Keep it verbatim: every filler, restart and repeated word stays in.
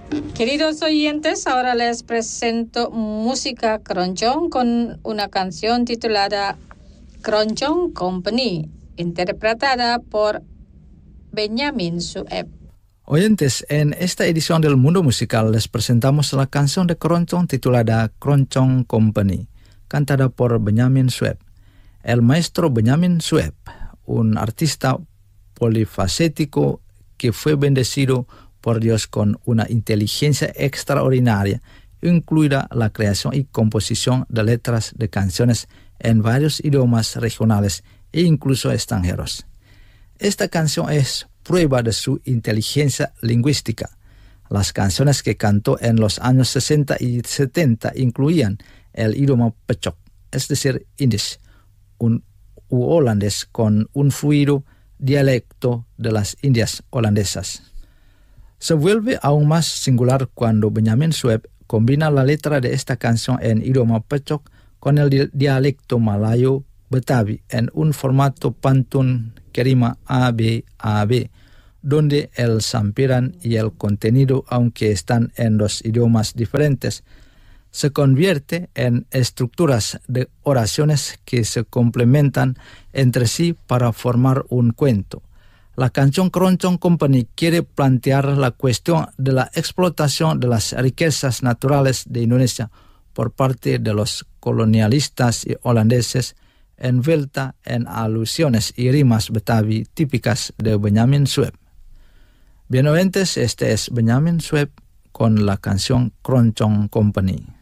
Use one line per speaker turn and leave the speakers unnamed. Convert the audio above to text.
Queridos oyentes, ahora les presento música Keroncong con una canción titulada Keroncong Company, interpretada por Benyamin Sueb.
Oyentes, en esta edición del Mundo Musical les presentamos la canción de Keroncong titulada Keroncong Company, cantada por Benyamin Sueb. El maestro Benyamin Sueb, un artista polifacético que fue bendecido por Dios con una inteligencia extraordinaria, incluida la creación y composición de letras de canciones en varios idiomas regionales e incluso extranjeros. Esta canción es prueba de su inteligencia lingüística. Las canciones que cantó en los años sesenta y setenta incluían el idioma Pechok, es decir, Indisch, un u holandés con un fluido dialecto de las Indias holandesas. Se vuelve aún más singular cuando Benyamin Sueb combina la letra de esta canción en idioma Pechok con el di- dialecto malayo Betawi en un formato pantun que rima A B A B, donde el sampiran y el contenido, aunque están en dos idiomas diferentes, se convierte en estructuras de oraciones que se complementan entre sí para formar un cuento. La canción Keroncong Company quiere plantear la cuestión de la explotación de las riquezas naturales de Indonesia por parte de los colonialistas y holandeses, envuelta en alusiones y rimas Betawi típicas de Benyamin Sueb. Bien oyentes, este es Benyamin Sueb con la canción Keroncong Company.